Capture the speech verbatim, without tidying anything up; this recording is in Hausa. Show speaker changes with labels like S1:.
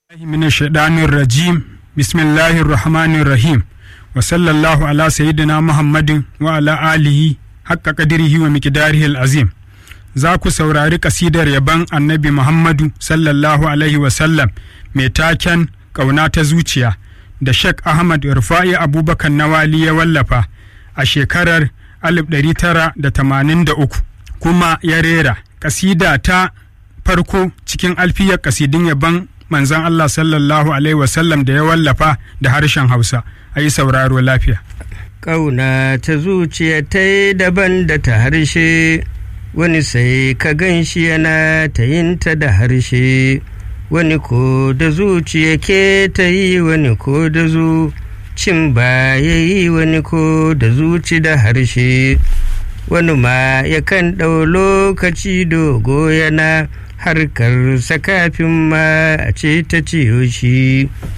S1: من الشيطان الرجيم بسم الله الرحمن الرحيم وصلى الله على سيدنا محمد وعلى آله حق قدره ومقداره العظيم. ذاك saurari kasidar yaban annabi Muhammadu sallallahu alaihi wasallam mai taken ƙauna ta zuciya da Sheikh Ahmad Rufa'i Abubakar Nawali ya wallafa a shekarar alif ɗari tara da tamanin da uku kuma ya rera kasida ta farko cikin alfiyar kasidin yaban manzan Allah sallallahu alaihi wasallam da ya wallafa da harshen Hausa. A yi sauraro lafiya.
S2: Ƙauna ta zuciya ta yi daban da ta harshe, wani sai ka gan shi yana ta yin ta da harshe, wani ko da zuciya ke ta yi, wani ko da zucin ba ya yi, wani ko da zuci da harshe, wani ma yakan ɗau lokaci dogo yana harkar kafin ma a ce ta ciyo shi.